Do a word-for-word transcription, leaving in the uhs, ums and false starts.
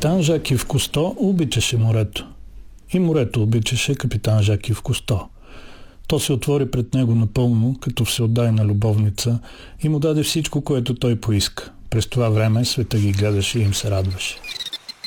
Капитан Жак Ив Кусто обичаше морето. И морето обичаше капитан Жак Ив Кусто. То се отвори пред него напълно, като всеотдайна любовница, и му даде всичко, което той поиска. През това време света ги гледаше и им се радваше.